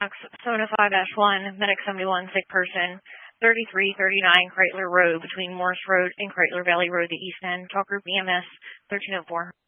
Sona 5-1, Medic 71, sick person, 3339 Kreitler Road between Morris Road and Kreitler Valley Road, the east end. Talk group EMS 1304.